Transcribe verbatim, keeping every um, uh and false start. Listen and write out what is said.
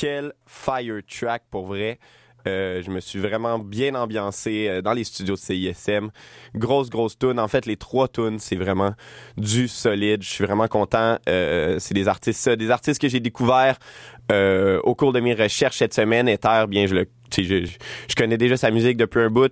quel fire track pour vrai. Euh, je me suis vraiment bien ambiancé euh, dans les studios de C I S M. Grosse, grosse tune. En fait, les trois tunes, c'est vraiment du solide. Je suis vraiment content. Euh, c'est des artistes, des artistes que j'ai découverts euh, au cours de mes recherches cette semaine. Ether, bien, je le, tu sais, je, je connais déjà sa musique depuis un bout.